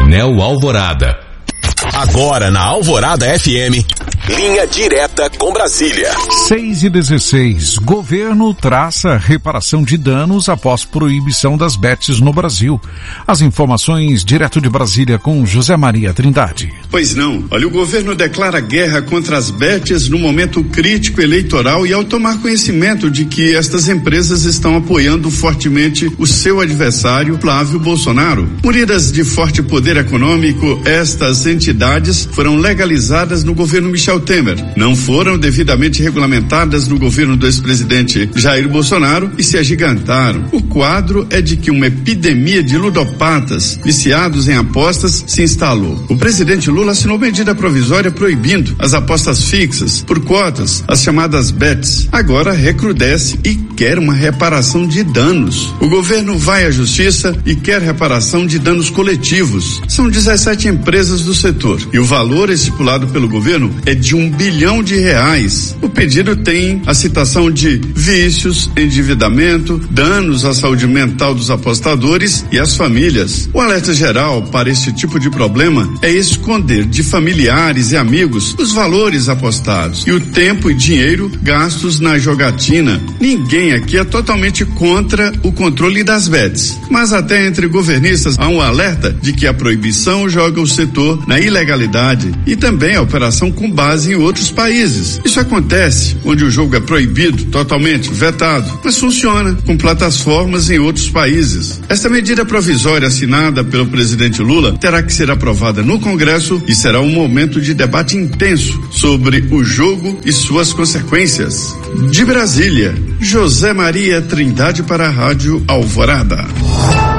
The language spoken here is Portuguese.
Coronel Alvorada. Agora na Alvorada FM, linha direta com Brasília. 6:16. Governo traça reparação de danos após proibição das bets no Brasil. As informações direto de Brasília com José Maria Trindade. Pois não. Olha, o governo declara guerra contra as bets no momento crítico eleitoral e ao tomar conhecimento de que estas empresas estão apoiando fortemente o seu adversário, Flávio Bolsonaro. Munidas de forte poder econômico, estas entidades foram legalizadas no governo Michel Temer. Não foram devidamente regulamentadas no governo do ex-presidente Jair Bolsonaro e se agigantaram. O quadro é de que uma epidemia de ludopatas viciados em apostas se instalou. O presidente Lula assinou medida provisória proibindo as apostas fixas por cotas, as chamadas bets. Agora recrudesce e quer uma reparação de danos. O governo vai à justiça e quer reparação de danos coletivos. São 17 empresas do setor e o valor estipulado pelo governo é de R$1 bilhão. O pedido tem a citação de vícios, endividamento, danos à saúde mental dos apostadores e às famílias. O alerta geral para este tipo de problema é esconder de familiares e amigos os valores apostados e o tempo e dinheiro gastos na jogatina. Ninguém aqui é totalmente contra o controle das bets, mas até entre governistas há um alerta de que a proibição joga o setor na ilegalidade e também a operação com base em outros países. Isso acontece onde o jogo é proibido, totalmente vetado, mas funciona com plataformas em outros países. Esta medida provisória assinada pelo presidente Lula terá que ser aprovada no Congresso e será um momento de debate intenso sobre o jogo e suas consequências. De Brasília, José Maria Trindade para a Rádio Alvorada.